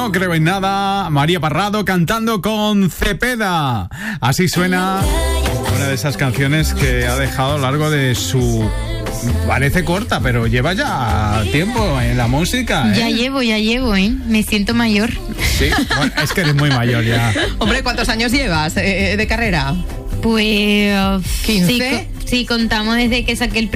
No creo en nada, María Parrado cantando con Cepeda. Así suena una de esas canciones que ha dejado a lo largo de su... Parece corta, pero lleva ya tiempo en la música, ¿eh? Ya llevo, ¿eh? Me siento mayor. Sí, bueno, es que eres muy mayor ya. Hombre, ¿cuántos años llevas de carrera? Pues... 15. Sí, contamos desde que saqué el